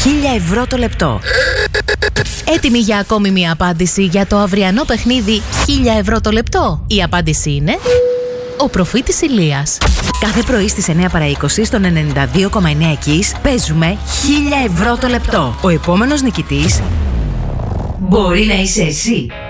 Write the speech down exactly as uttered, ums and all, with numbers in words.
χίλια ευρώ το λεπτό. Έτοιμη για ακόμη μία απάντηση για το αυριανό παιχνίδι χίλια ευρώ το λεπτό? Η απάντηση είναι ο προφήτης Ηλίας. Κάθε πρωί στις εννιά παρά είκοσι στον ενενήντα δύο κόμμα εννιά Kiss παίζουμε χίλια ευρώ το λεπτό. Ο επόμενος νικητής μπορεί να είσαι εσύ.